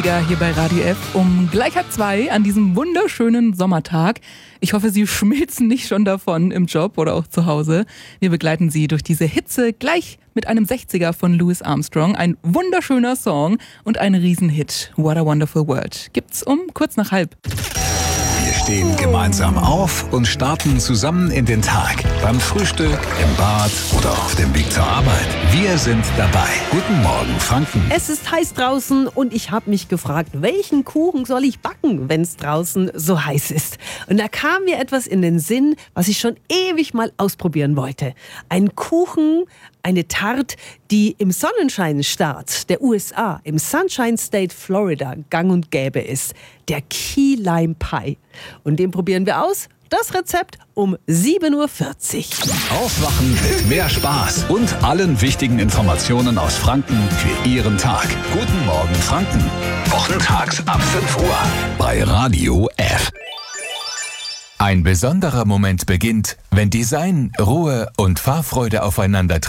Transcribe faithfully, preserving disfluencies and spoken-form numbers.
Ja, hier bei Radio F um gleich halb zwei an diesem wunderschönen Sommertag. Ich hoffe, Sie schmilzen nicht schon davon im Job oder auch zu Hause. Wir begleiten Sie durch diese Hitze gleich mit einem sechziger von Louis Armstrong. Ein wunderschöner Song und ein Riesenhit. What a Wonderful World. Gibt's um kurz nach halb. Wir stehen gemeinsam auf und starten zusammen in den Tag. Beim Frühstück, im Bad oder auf dem Weg zur Arbeit. Wir sind dabei. Guten Morgen, Franken. Es ist heiß draußen und ich habe mich gefragt, welchen Kuchen soll ich backen, wenn es draußen so heiß ist? Und da kam mir etwas in den Sinn, was ich schon ewig mal ausprobieren wollte. Ein Kuchen, eine Tarte, die im Sonnenscheinstaat der U S A, im Sunshine State Florida, gang und gäbe ist. Der Key Lime Pie. Und den probieren wir aus. Das Rezept um sieben Uhr vierzig. Aufwachen mit mehr Spaß und allen wichtigen Informationen aus Franken für Ihren Tag. Guten Morgen, Franken. Wochentags ab fünf Uhr bei Radio F. Ein besonderer Moment beginnt, wenn Design, Ruhe und Fahrfreude aufeinander